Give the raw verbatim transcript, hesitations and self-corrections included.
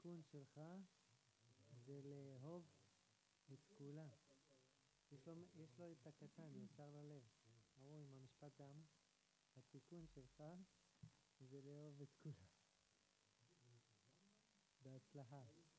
התיקון שלך זה לאהוב את כולם. יש לו, יש לו את הקטן, ישר ללב. אמרו עם המשפט גם, התיקון שלך זה לאהוב את כולם. בהצלחה.